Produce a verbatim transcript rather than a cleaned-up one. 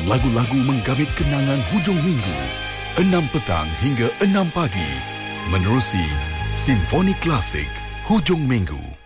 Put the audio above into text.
lagu-lagu menggamit kenangan hujung minggu, enam petang hingga enam pagi. Menerusi Simfoni Klasik Hujung Minggu.